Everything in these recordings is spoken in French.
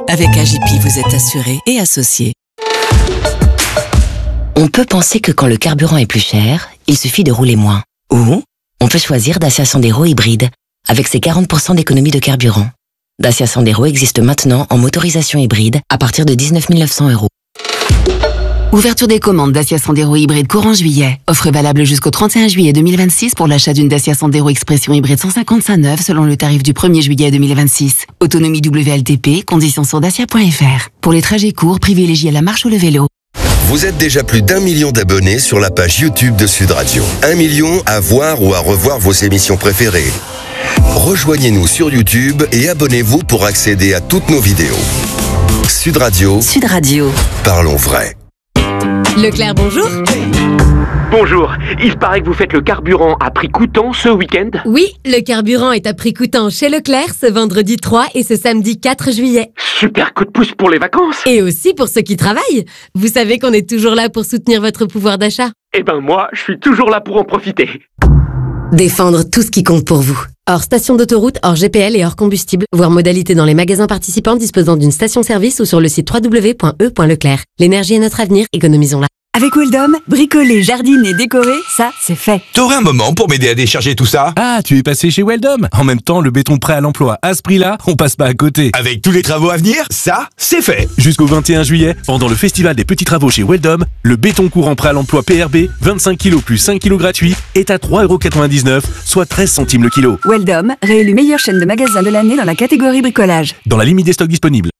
Avec AGP, vous êtes assuré et associé. On peut penser que quand le carburant est plus cher, il suffit de rouler moins. Ou on peut choisir Dacia Sandero hybride, avec ses 40% d'économie de carburant. Dacia Sandero existe maintenant en motorisation hybride à partir de 19 900 €. Ouverture des commandes Dacia Sandero hybride courant juillet. Offre valable jusqu'au 31 juillet 2026 pour l'achat d'une Dacia Sandero Expression hybride 155 neuve selon le tarif du 1er juillet 2026. Autonomie WLTP, conditions sur dacia.fr. Pour les trajets courts, privilégiez la marche ou le vélo. Vous êtes déjà plus d'1 million d'abonnés sur la page YouTube de Sud Radio. 1 million à voir ou à revoir vos émissions préférées. Rejoignez-nous sur YouTube et abonnez-vous pour accéder à toutes nos vidéos. Sud Radio. Sud Radio. Parlons vrai. Leclerc, bonjour. Bonjour, il paraît que vous faites le carburant à prix coûtant ce week-end. Oui, le carburant est à prix coûtant chez Leclerc ce vendredi 3 et ce samedi 4 juillet. Super coup de pouce pour les vacances. Et aussi pour ceux qui travaillent. Vous savez qu'on est toujours là pour soutenir votre pouvoir d'achat. Eh ben moi, je suis toujours là pour en profiter. Défendre tout ce qui compte pour vous. Hors station d'autoroute, hors GPL et hors combustible. Voir modalité dans les magasins participants disposant d'une station-service ou sur le site www.e.leclerc. L'énergie est notre avenir, économisons-la. Avec Weldom, bricoler, jardiner, décorer, ça, c'est fait. T'aurais un moment pour m'aider à décharger tout ça? Ah, tu es passé chez Weldom. En même temps, le béton prêt à l'emploi, à ce prix-là, on passe pas à côté. Avec tous les travaux à venir, ça, c'est fait. Jusqu'au 21 juillet, pendant le festival des petits travaux chez Weldom, le béton courant prêt à l'emploi PRB, 25 kg plus 5 kg gratuits, est à 3,99 €, soit 13 centimes le kilo. Weldom, réélu meilleure chaîne de magasins de l'année dans la catégorie bricolage. Dans la limite des stocks disponibles.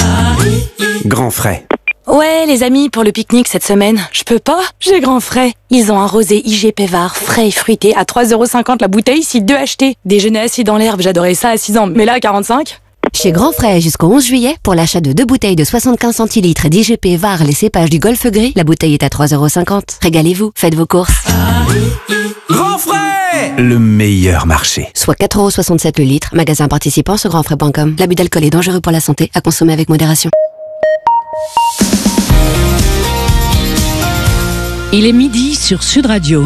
Grand frais. Ouais, les amis, pour le pique-nique cette semaine, je peux pas, j'ai grand frais. Ils ont un rosé IG Pévard, frais et fruité, à 3,50 € la bouteille, si 2 achetés. Déjeuner assis dans l'herbe, j'adorais ça à 6 ans, mais là à 45. Chez Grand Frais jusqu'au 11 juillet, pour l'achat de 2 bouteilles de 75 centilitres d'IGP VAR les cépages du Golfe Gris, la bouteille est à 3,50 €. Régalez-vous, faites vos courses. Grand frais! Le meilleur marché. Soit 4,67 € le litre, magasin participant sur grandfrais.com. L'abus d'alcool est dangereux pour la santé, à consommer avec modération. Il est midi sur Sud Radio.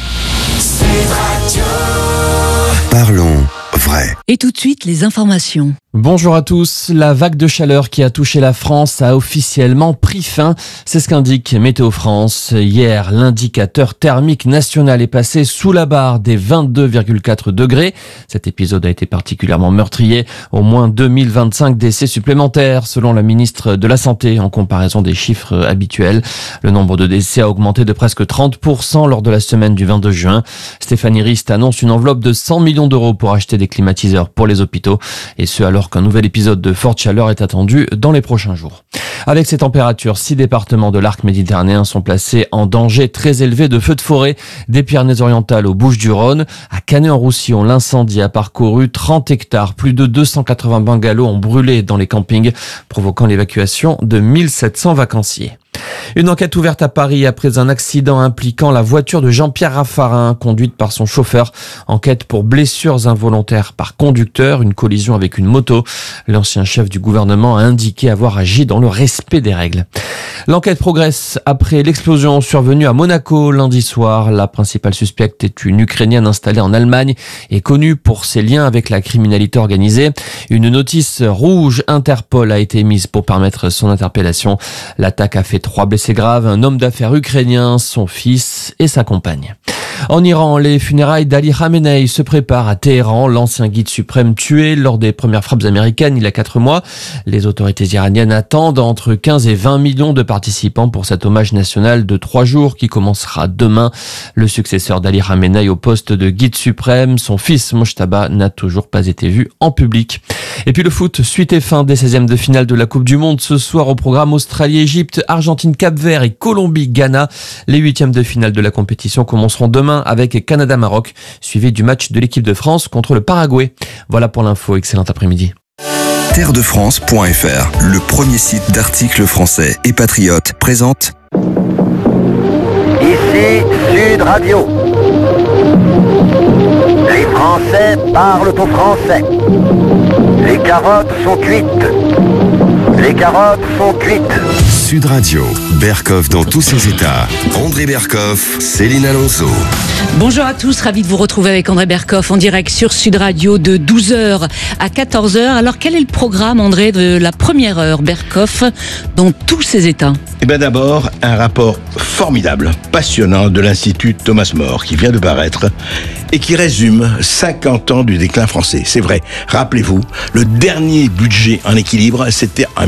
Parlons vrai. Et tout de suite, les informations. Bonjour à tous. La vague de chaleur qui a touché la France a officiellement pris fin. C'est ce qu'indique Météo France. Hier, l'indicateur thermique national est passé sous la barre des 22,4 degrés. Cet épisode a été particulièrement meurtrier. Au moins 2025 décès supplémentaires, selon la ministre de la Santé, en comparaison des chiffres habituels. Le nombre de décès a augmenté de presque 30% lors de la semaine du 22 juin. Stéphanie Rist annonce une enveloppe de 100 millions d'euros pour acheter des climatiseurs pour les hôpitaux. Et ce, alors qu'un nouvel épisode de forte chaleur est attendu dans les prochains jours. Avec ces températures, 6 départements de l'arc méditerranéen sont placés en danger très élevé de feux de forêt, des Pyrénées-Orientales aux Bouches-du-Rhône. À Canet-en-Roussillon, l'incendie a parcouru 30 hectares. Plus de 280 bungalows ont brûlé dans les campings, provoquant l'évacuation de 1700 vacanciers. Une enquête ouverte à Paris après un accident impliquant la voiture de Jean-Pierre Raffarin, conduite par son chauffeur. Enquête pour blessures involontaires par conducteur, une collision avec une moto. L'ancien chef du gouvernement a indiqué avoir agi dans le respect des règles. L'enquête progresse après l'explosion survenue à Monaco lundi soir. La principale suspecte est une Ukrainienne installée en Allemagne et connue pour ses liens avec la criminalité organisée. Une notice rouge Interpol a été émise pour permettre son interpellation. L'attaque a fait 3 blessés graves, un homme d'affaires ukrainien, son fils et sa compagne. En Iran, les funérailles d'Ali Khamenei se préparent à Téhéran, l'ancien guide suprême tué lors des premières frappes américaines il y a 4 mois. Les autorités iraniennes attendent entre 15 et 20 millions de participants pour cet hommage national de 3 jours qui commencera demain. Le successeur d'Ali Khamenei au poste de guide suprême, son fils Mojtaba, n'a toujours pas été vu en public. Et puis le foot, suite et fin des 16e de finale de la Coupe du Monde. Ce soir au programme Australie-Égypte, Argentine-Cap-Vert et Colombie-Ghana. Les 8e de finale de la compétition commenceront demain avec Canada-Maroc, suivi du match de l'équipe de France contre le Paraguay. Voilà pour l'info, excellent après-midi. Terredefrance.fr, le premier site d'articles français et patriotes, présente Ici Sud Radio. Les Français parlent au français. Les carottes sont cuites. Les carottes sont cuites. Sud Radio, Berkoff dans tous ses états. André Berkoff, Céline Alonso. Bonjour à tous, ravi de vous retrouver avec André Berkoff en direct sur Sud Radio de 12h à 14h. Alors quel est le programme, André, de la première heure Berkoff dans tous ses états? Eh bien d'abord, un rapport formidable, passionnant de l'Institut Thomas More qui vient de paraître et qui résume 50 ans du déclin français. C'est vrai, rappelez-vous, le dernier budget en équilibre, c'était en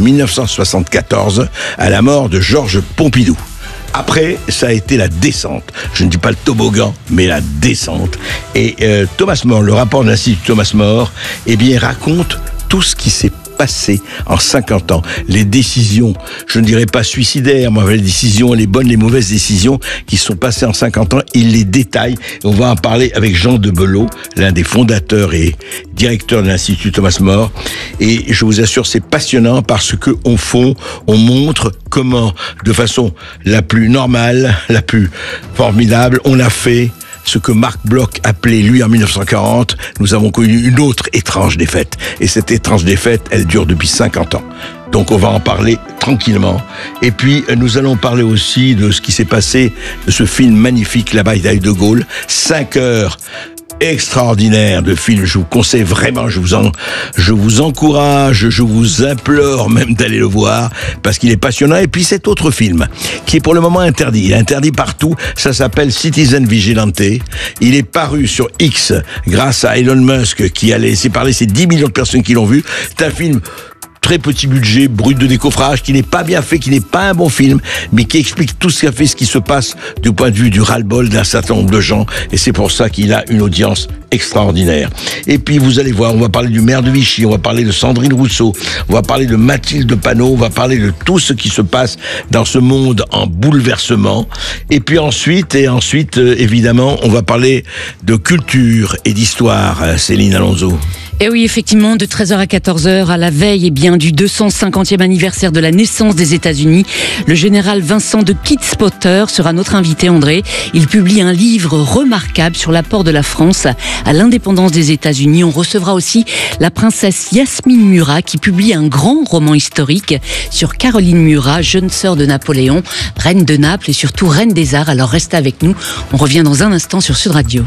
1974 à la mort de Georges Pompidou. Après, ça a été la descente. Je ne dis pas le toboggan, mais la descente. Et Thomas More, le rapport de l'Institut Thomas More, eh bien, raconte tout ce qui s'est passé en 50 ans. Les décisions, je ne dirais pas suicidaires, mais les décisions, les bonnes, les mauvaises décisions qui sont passées en 50 ans, il les détaille. On va en parler avec Jean de Belot, l'un des fondateurs et directeur de l'Institut Thomas More. Et je vous assure, c'est passionnant parce que, au fond, on montre comment, de façon la plus normale, la plus formidable, on a fait ce que Marc Bloch appelait, lui, en 1940, nous avons connu une autre étrange défaite. Et cette étrange défaite, elle dure depuis 50 ans. Donc on va en parler tranquillement. Et puis, nous allons parler aussi de ce qui s'est passé, de ce film magnifique, La bataille de Gaulle. 5 heures extraordinaire de film, je vous conseille vraiment, je vous encourage, je vous implore même d'aller le voir, parce qu'il est passionnant. Et puis cet autre film, qui est pour le moment interdit, il est interdit partout, ça s'appelle Citizen Vigilante, il est paru sur X, grâce à Elon Musk, qui a laissé parler ces 10 millions de personnes qui l'ont vu. C'est un film très petit budget, brut de décoffrage, qui n'est pas bien fait, qui n'est pas un bon film, mais qui explique tout ce qui se passe du point de vue du ras-le-bol d'un certain nombre de gens, et c'est pour ça qu'il a une audience extraordinaire. Et puis vous allez voir, on va parler du maire de Vichy, on va parler de Sandrine Rousseau, on va parler de Mathilde Panot, on va parler de tout ce qui se passe dans ce monde en bouleversement. Et puis ensuite, évidemment, on va parler de culture et d'histoire, Céline Alonso. Et oui, effectivement, de 13h à 14h, à la veille du 250e anniversaire de la naissance des États-Unis, le général Vincent de Kitzpotter sera notre invité, André. Il publie un livre remarquable sur l'apport de la France à l'indépendance des États-Unis. On recevra aussi la princesse Yasmine Murat qui publie un grand roman historique sur Caroline Murat, jeune sœur de Napoléon, reine de Naples et surtout reine des arts. Alors restez avec nous, on revient dans un instant sur Sud Radio.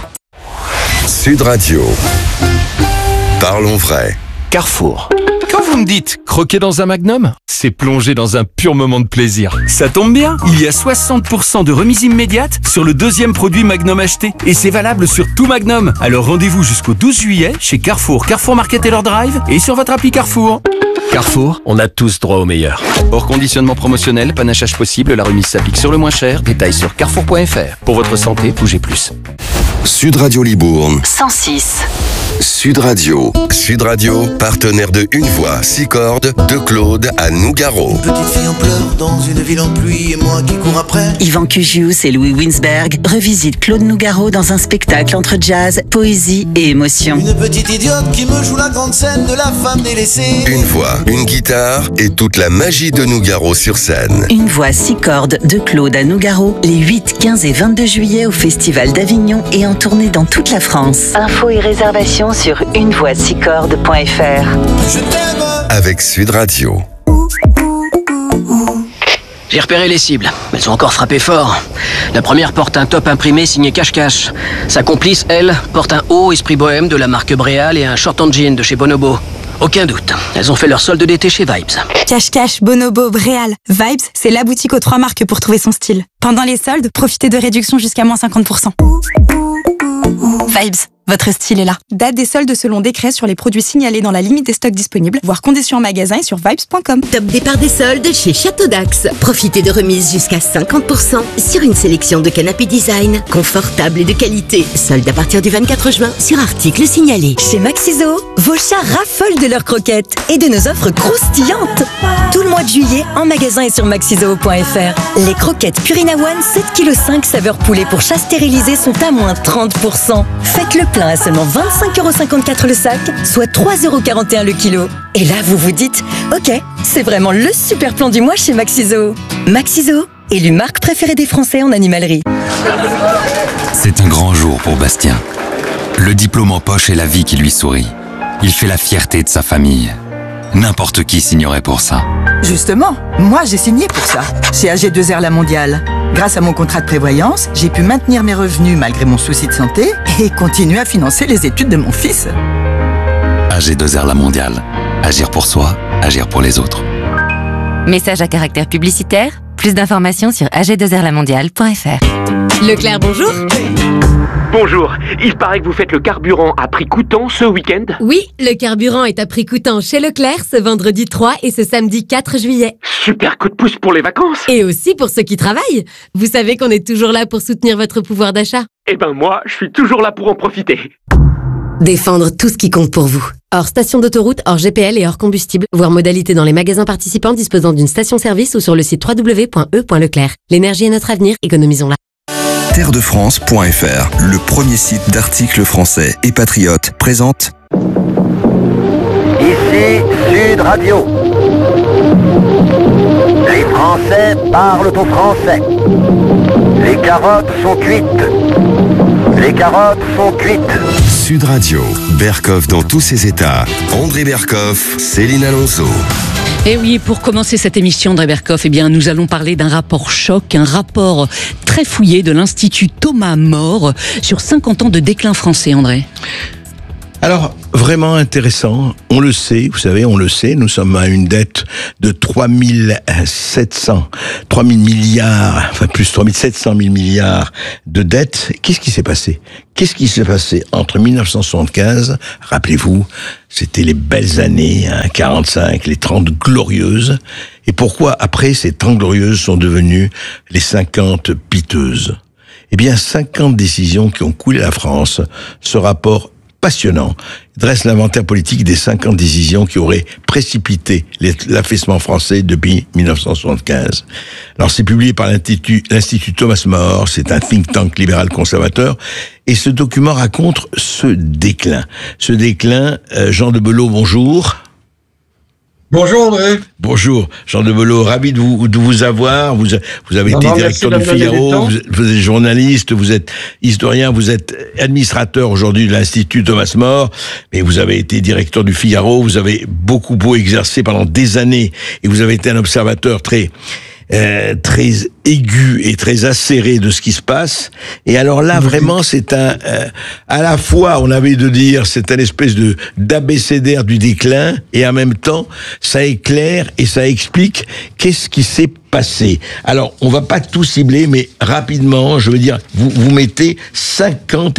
Sud Radio. Parlons vrai. Carrefour. Quand vous me dites croquer dans un Magnum, c'est plonger dans un pur moment de plaisir. Ça tombe bien, il y a 60% de remise immédiate sur le deuxième produit Magnum acheté. Et c'est valable sur tout Magnum. Alors rendez-vous jusqu'au 12 juillet chez Carrefour, Carrefour Market et leur Drive et sur votre appli Carrefour. Carrefour, on a tous droit au meilleur. Hors conditionnement promotionnel, panachage possible, la remise s'applique sur le moins cher. Détails sur carrefour.fr. Pour votre santé, bougez plus. Sud Radio Libourne 106. Sud Radio, partenaire de Une Voix, 6 cordes, de Claude à Nougaro. Une petite fille en pleurs dans une ville en pluie et moi qui cours après. Yvan Cugius et Louis Winsberg revisitent Claude Nougaro dans un spectacle entre jazz, poésie et émotion. Une petite idiote qui me joue la grande scène de la femme délaissée. Une voix, une guitare et toute la magie de Nougaro sur scène. Une Voix, 6 cordes de Claude à Nougaro, les 8, 15 et 22 juillet au Festival d'Avignon et en tournée dans toute la France. Infos et réservations sur unevoix6cordes.fr. Je t'aime. Avec Sud Radio. J'ai repéré les cibles. Elles ont encore frappé fort. La première porte un top imprimé signé Cache-Cache. Sa complice, elle, porte un haut esprit bohème de la marque Bréal et un short en jean de chez Bonobo. Aucun doute, elles ont fait leur solde d'été chez Vibes. Cache-Cache, Bonobo, Bréal, Vibes, c'est la boutique aux 3 marques pour trouver son style. Pendant les soldes, profitez de réductions jusqu'à moins 50%. Vibes, votre style est là. Date des soldes selon décret sur les produits signalés dans la limite des stocks disponibles, voire conditions en magasin et sur vibes.com. Top départ des soldes chez Château d'Axe. Profitez de remises jusqu'à 50% sur une sélection de canapés design, confortables et de qualité. Soldes à partir du 24 juin sur articles signalés. Chez Maxiso, vos chats raffolent de leurs croquettes et de nos offres croustillantes. Tout le mois de juillet, en magasin et sur maxiso.fr. Les croquettes Purina One 7,5 kg saveur poulet pour chat stérilisé sont à moins 30%. Faites le plein à seulement 25,54 € le sac, soit 3,41 € le kilo. Et là, vous vous dites, ok, c'est vraiment le super plan du mois chez Maxiso. Maxiso, élu marque préférée des Français en animalerie. C'est un grand jour pour Bastien. Le diplôme en poche et la vie qui lui sourit. Il fait la fierté de sa famille. N'importe qui signerait pour ça. Justement, moi j'ai signé pour ça, chez AG2R La Mondiale. Grâce à mon contrat de prévoyance, j'ai pu maintenir mes revenus malgré mon souci de santé et continuer à financer les études de mon fils. AG2R La Mondiale. Agir pour soi, agir pour les autres. Message à caractère publicitaire. Plus d'informations sur ag2rlamondiale.fr. Leclerc, bonjour. Bonjour, il paraît que vous faites le carburant à prix coûtant ce week-end? Oui, le carburant est à prix coûtant chez Leclerc ce vendredi 3 et ce samedi 4 juillet. Super coup de pouce pour les vacances. Et aussi pour ceux qui travaillent. Vous savez qu'on est toujours là pour soutenir votre pouvoir d'achat. Eh ben moi, je suis toujours là pour en profiter. Défendre tout ce qui compte pour vous. Hors station d'autoroute, hors GPL et hors combustible. Voir modalité dans les magasins participants disposant d'une station-service ou sur le site www.e.leclerc. L'énergie est notre avenir, économisons-la. Terredefrance.fr, le premier site d'articles français et patriotes, présente Ici Sud Radio. Les Français parlent au français. Les carottes sont cuites. Les carottes sont cuites. Sud Radio, Berkoff dans tous ses états. André Berkoff, Céline Alonso. Et oui, pour commencer cette émission de Berkoff, eh bien, nous allons parler d'un rapport choc, un rapport très fouillé de l'Institut Thomas More sur 50 ans de déclin français, André. Alors, vraiment intéressant, on le sait, vous savez, on le sait, nous sommes à une dette de 3 700 milliards, enfin plus 3 700 000 milliards de dettes. Qu'est-ce qui s'est passé? Qu'est-ce qui s'est passé entre 1975, rappelez-vous, c'était les belles années, 45, les 30 glorieuses, et pourquoi après ces 30 glorieuses sont devenues les 50 piteuses? Eh bien, 50 décisions qui ont coulé la France, ce rapport passionnant dresse l'inventaire politique des 50 décisions qui auraient précipité l'affaissement français depuis 1975. Alors c'est publié par l'Institut Thomas More, c'est un think tank libéral conservateur, et ce document raconte ce déclin. Ce déclin, Jean de Belot, bonjour. Bonjour André. Bonjour Jean de Belot, ravi de vous avoir. Vous avez été directeur du Figaro, vous êtes journaliste, vous êtes historien, vous êtes administrateur aujourd'hui de l'Institut Thomas More, mais vous avez été directeur du Figaro, vous avez beaucoup beau exercer pendant des années et vous avez été un observateur très aigu et très acéré de ce qui se passe. Et alors là, vraiment, c'est à la fois, on avait de dire, c'est un espèce d'abécédaire du déclin, et en même temps, ça éclaire et ça explique qu'est-ce qui s'est passé. Alors, on va pas tout cibler, mais rapidement, je veux dire, vous mettez 50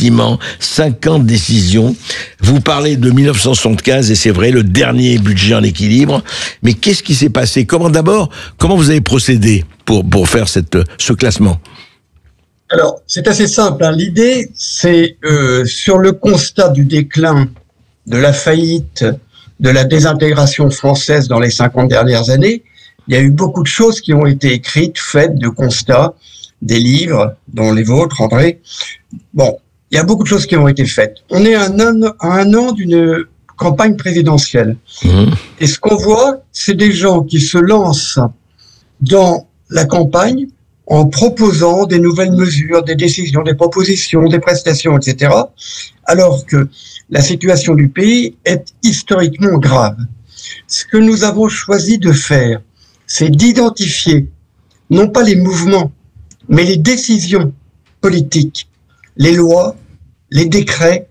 décisions. Vous parlez de 1975, et c'est vrai, le dernier budget en équilibre. Mais qu'est-ce qui s'est passé? Comment vous avez procédé pour faire ce classement? Alors, c'est assez simple. L'idée, c'est sur le constat du déclin, de la faillite, de la désintégration française dans les 50 dernières années, il y a eu beaucoup de choses qui ont été écrites, faites de constats, des livres, dont les vôtres, André. Bon, il y a beaucoup de choses qui ont été faites. On est à un an d'une campagne présidentielle. Et ce qu'on voit, c'est des gens qui se lancent dans la campagne en proposant des nouvelles mesures, des décisions, des propositions, des prestations, etc., alors que la situation du pays est historiquement grave. Ce que nous avons choisi de faire, c'est d'identifier, non pas les mouvements, mais les décisions politiques, les lois, les décrets,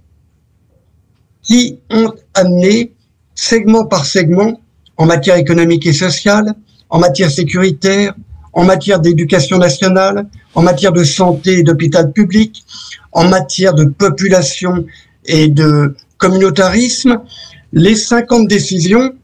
qui ont amené, segment par segment, en matière économique et sociale, en matière sécuritaire, en matière d'éducation nationale, en matière de santé et d'hôpital public, en matière de population et de communautarisme, les 50 décisions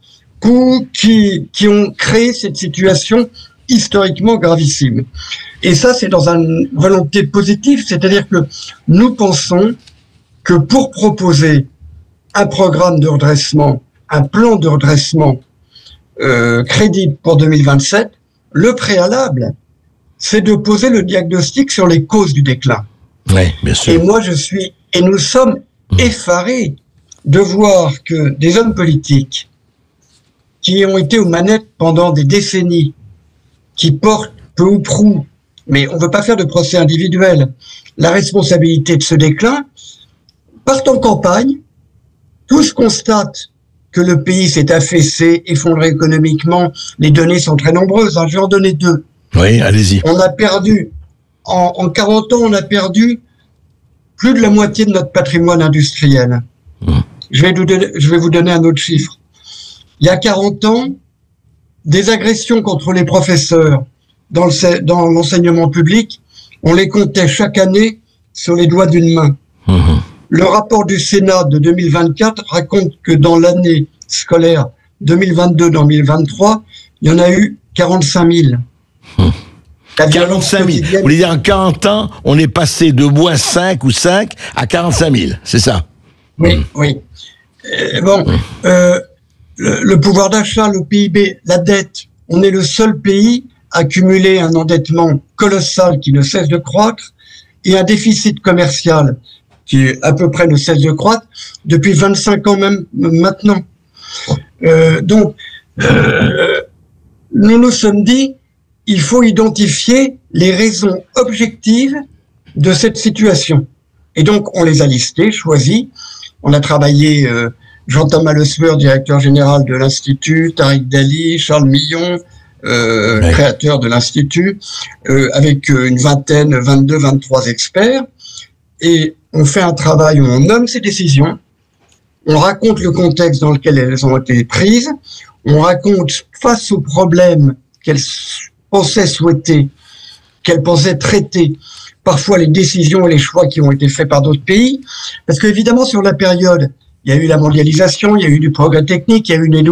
qui ont créé cette situation historiquement gravissime. Et ça, c'est dans une volonté positive, c'est-à-dire que nous pensons que pour proposer un programme de redressement, un plan de redressement crédible pour 2027, le préalable, c'est de poser le diagnostic sur les causes du déclin. Oui, bien sûr. Et nous sommes effarés de voir que des hommes politiques qui ont été aux manettes pendant des décennies, qui portent peu ou prou, mais on ne veut pas faire de procès individuel, la responsabilité de ce déclin, partent en campagne, tous constatent que le pays s'est affaissé, effondré économiquement. Les données sont très nombreuses. Je vais en donner 2. Oui, allez-y. On a perdu, en 40 ans, on a perdu plus de la moitié de notre patrimoine industriel. Je vais vous donner un autre chiffre. Il y a 40 ans, des agressions contre les professeurs dans l'enseignement public, on les comptait chaque année sur les doigts d'une main. Le rapport du Sénat de 2024 raconte que dans l'année scolaire 2022-2023, il y en a eu 45 000. 45 000. Vous voulez dire, en 40 ans, on est passé de moins 5 ou 5 à 45 000, c'est ça? Oui, oui. Le pouvoir d'achat, le PIB, la dette, on est le seul pays à cumuler un endettement colossal qui ne cesse de croître et un déficit commercial qui à peu près ne cesse de croître depuis 25 ans même maintenant. Nous nous sommes dit, il faut identifier les raisons objectives de cette situation. Et donc, on les a listées, choisies. On a travaillé, Jean-Thomas Lespeur, directeur général de l'Institut, Tariq Dali, Charles Millon, créateur de l'Institut, avec une vingtaine, 22, 23 experts. Et on fait un travail où on nomme ces décisions, on raconte le contexte dans lequel elles ont été prises, on raconte face aux problèmes qu'elles pensaient souhaiter, qu'elles pensaient traiter, parfois les décisions et les choix qui ont été faits par d'autres pays, parce qu'évidemment sur la période, il y a eu la mondialisation, il y a eu du progrès technique, il y a eu une